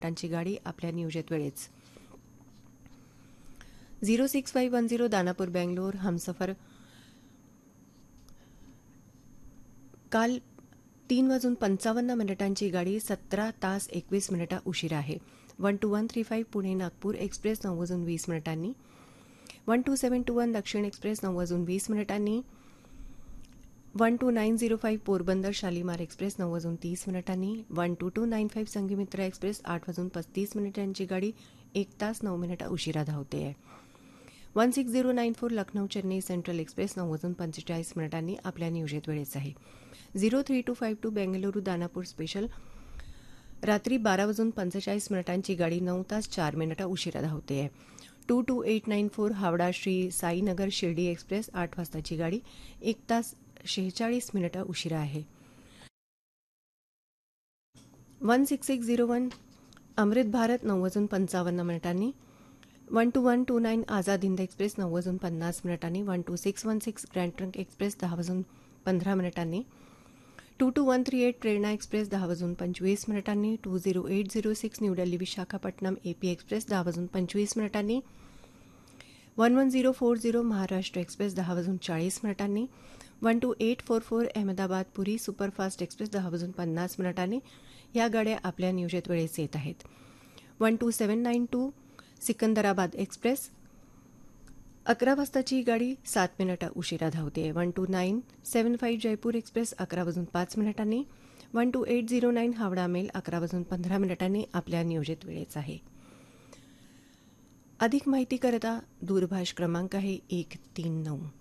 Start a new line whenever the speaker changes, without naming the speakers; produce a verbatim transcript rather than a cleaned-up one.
मिनिटांची गाडी आपल्या नियोजित वेळेच. Zero six five one zero Danapur Bangalore Humsafar काल तीन वाजून पंचावन्न मिनिटांची गाडी सतरा तास एकवीस मिनिटं उशिरा आहे. One two one three five Pune Nagpur express नऊ वाजून वीस मिनिटांनी. One two seven to one दक्षिण एक्सप्रेस नऊ वाजून वीस मिनिटांनी. One two nine zero five Porbandar Shalimar express नऊ वाजून तीस मिनिटांनी. One two to nine five संगीमित्रा express आठ वाजून पस्तीस मिनिटांची गाडी एक तास नऊ मिनिटं उशिरा धावते आहे. One six zero nine four Lucknow Chennai central express नऊ वाजून पंचेचाळीस मिनिटांनी आपल्या नियोजित वेळेच आहे. Zero three to five to Bengaluru Danapur special रात्री बारा वाजून पंचेचाळीस मिनिटांची गाडी नऊ तास चार मिनिटं उशिरा धावते आहे. To to eight nine four Howrah Shri Sainagar Shirdi express आठ वाजताची गाडी एक तास शेहेचाळीस मिनिटं उशिरा आहे. One six six zero one Amrit Bharat नऊ वाजून पंचावन्न मिनिटांनी. One two one two nine Azad Hind express नऊ वाजून पन्नास मिनिटांनी. One two six one six grand trunk express दहा वाजून पंधरा मिनिटांनी. To to one three eight Prerna express दहा वाजून पंचवीस मिनिटांनी. To zero eight zero six new Delhi Visakhapatnam AP express दहा वाजून पंचवीस मिनिटांनी. One one zero four zero Maharashtra express दहा वाजून चाळीस मिनिटांनी. One two eight four four Ahmedabad पुरी सुपरफास्ट एक्सप्रेस दहा वाजून पन्नास मिनिटांनी या गाड्या आपल्या नियोजित वेळेस येत आहेत. One two seven nine to Secunderabad express अकरा वाजताची गाडी सात मिनिटं उशिरा धावते. वन टू नाईन सेवन फाईव्ह जयपूर एक्सप्रेस अकरा वाजून पाच मिनिटांनी. One two eight zero nine Howrah mail अकरा वाजून पंधरा मिनिटांनी आपल्या नियोजित वेळेच आहे. अधिक माहिती करता दूरभाष क्रमांक आहे एक तीन नऊ.